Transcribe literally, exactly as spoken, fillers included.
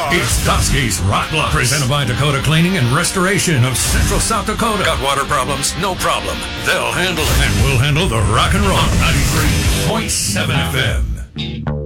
It's Dusky's Rock Block, presented by Dakota Cleaning and Restoration of Central South Dakota. Got water problems? No problem. They'll handle it. And we'll handle the rock and roll. ninety-three point seven F M.